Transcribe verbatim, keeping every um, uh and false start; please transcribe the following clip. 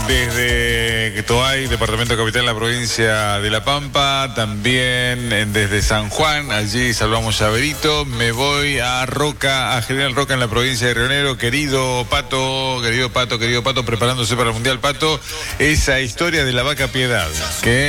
desde Toay, departamento capital, la provincia de La Pampa, también eh, desde San Juan, allí salvamos a Berito, me voy a Roca, a General Roca en la provincia de Río Negro, querido Pato, querido Pato, querido Pato, preparándose para el Mundial, Pato, esa historia de la vaca Piedad, que